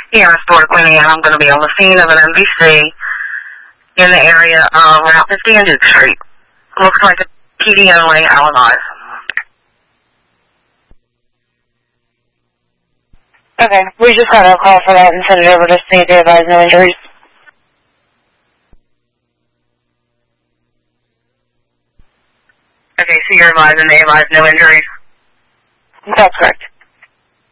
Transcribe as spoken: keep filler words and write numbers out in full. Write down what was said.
Here in Stuart, Queen Anne. I'm going to be on the scene of an M V C in the area of Route fifty and Duke Street. Looks like a T D only alibi. Okay, we just got a call for that and sent it over to see if they advise no injuries. Okay, so you're advising they advise no injuries? That's correct.